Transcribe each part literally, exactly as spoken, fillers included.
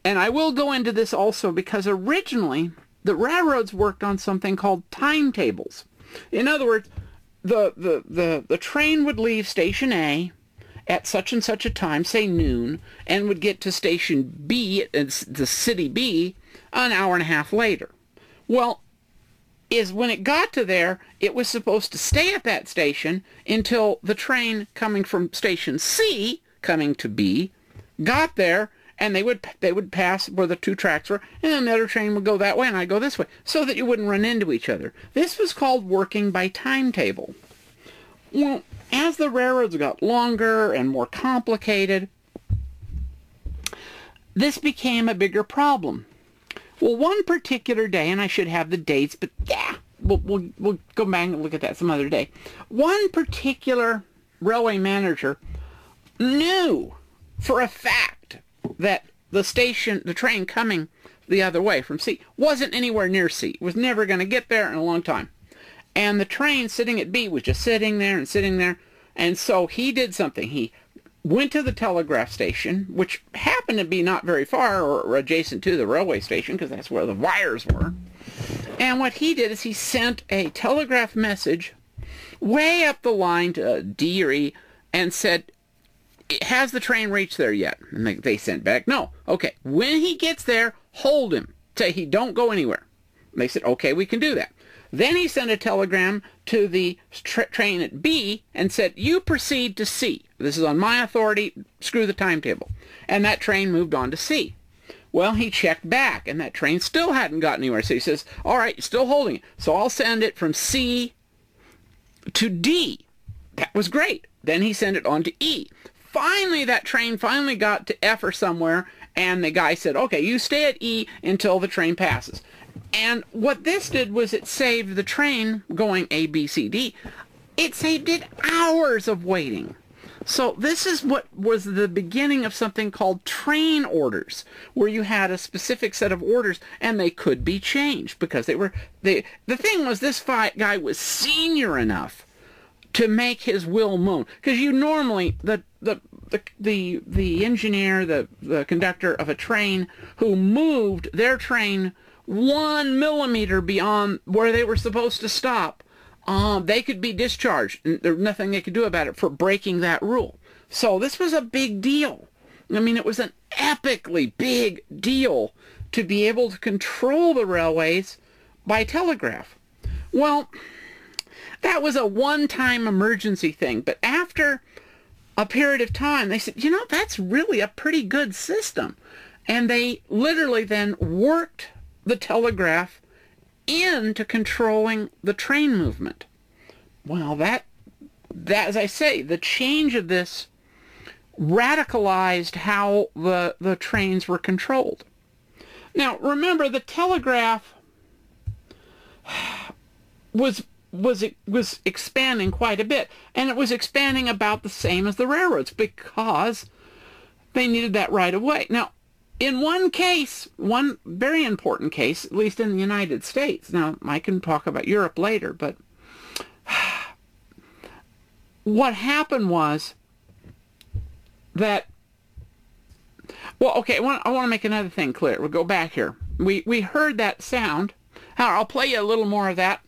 And I will go into this also because originally the railroads worked on something called timetables. In other words, the, the, the, the train would leave Station A at such and such a time, say noon, and would get to Station B, the city B, an hour and a half later. Well, is when it got to there, it was supposed to stay at that station until the train coming from Station C, coming to B, got there, and they would they would pass where the two tracks were, and then the other train would go that way, and I'd go this way, so that you wouldn't run into each other. This was called working by timetable. Well, as the railroads got longer and more complicated, this became a bigger problem. Well, one particular day, and I should have the dates, but yeah, we'll, we'll, we'll go back and look at that some other day. One particular railway manager knew for a fact that the station, the train coming the other way from C, wasn't anywhere near C. Was never going to get there in a long time. And the train sitting at B was just sitting there and sitting there. And so he did something. He went to the telegraph station, which happened to be not very far or, or adjacent to the railway station, because that's where the wires were. And what he did is he sent a telegraph message way up the line to D or E and said, has the train reached there yet? And they, they sent back, no. Okay, when he gets there, hold him. Say he don't go anywhere. And they said, okay, we can do that. Then he sent a telegram to the tra train at B and said, you proceed to C. This is on my authority. Screw the timetable. And that train moved on to C. Well, he checked back, and that train still hadn't gotten anywhere. So he says, all right, still holding it. So I'll send it from C to D. That was great. Then he sent it on to E. Finally, that train finally got to F or somewhere, and the guy said, okay, you stay at E until the train passes. And what this did was it saved the train going A, B, C, D. It saved it hours of waiting. So this is what was the beginning of something called train orders, where you had a specific set of orders and they could be changed because they were, they, the thing was this guy was senior enough to make his will known. Because you normally, the, the, the, the, the engineer, the, the conductor of a train who moved their train one millimeter beyond where they were supposed to stop, um, they could be discharged. And there's nothing they could do about it for breaking that rule. So this was a big deal. I mean, it was an epically big deal to be able to control the railways by telegraph. Well, that was a one-time emergency thing. But after a period of time, they said, you know, that's really a pretty good system. And they literally then worked the telegraph into controlling the train movement. Well, that, that, as I say, the change of this radicalized how the, the trains were controlled. Now, remember, the telegraph was, was, was expanding quite a bit, and it was expanding about the same as the railroads because they needed that right away. Now, in one case, one very important case, at least in the United States, now I can talk about Europe later, but what happened was that, well, okay, I want, I want to make another thing clear. We'll go back here. We, we heard that sound. I'll play you a little more of that.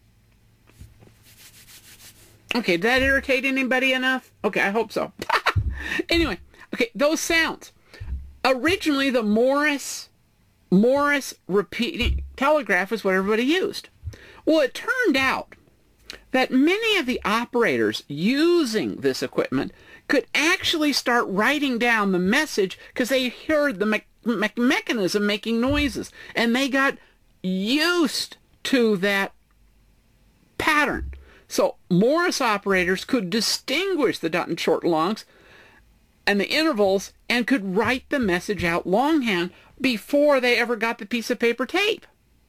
Okay, did that irritate anybody enough? Okay, I hope so. Anyway, okay, those sounds. Originally, the Morse, Morse repeating telegraph is what everybody used. Well, it turned out that many of the operators using this equipment could actually start writing down the message because they heard the me me mechanism making noises, and they got used to that pattern. So Morse operators could distinguish the dot and short longs and the intervals and could write the message out longhand before they ever got the piece of paper tape.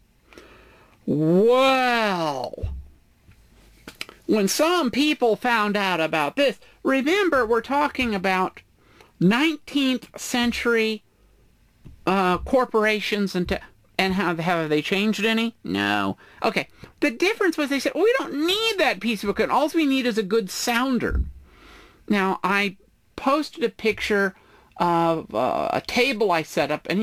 Well, when some people found out about this, remember we're talking about nineteenth century uh, corporations and and how have they changed any? No. Okay. The difference was they said, well, we don't need that piece of equipment. All we need is a good sounder. Now, I posted a picture of uh, a table I set up, and